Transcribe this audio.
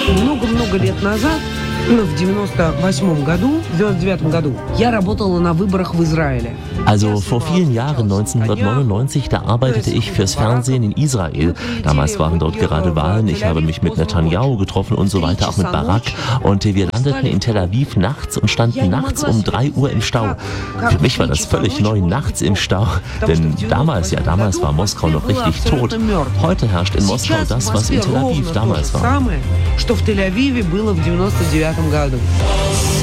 Много-много лет назад, в 99 году, я работала на выборах в Израиле. Also vor vielen Jahren, 1999, da arbeitete ich fürs Fernsehen in Israel. Damals waren dort gerade Wahlen, ich habe mich mit Netanyahu getroffen und so weiter, auch mit Barak. Und wir landeten in Tel Aviv nachts und standen nachts um 3 Uhr im Stau. Für mich war das völlig neu, nachts im Stau. Denn damals war Moskau noch richtig tot. Heute herrscht in Moskau das, was in Tel Aviv damals war. Что в Тель-Авиве было в 99 году.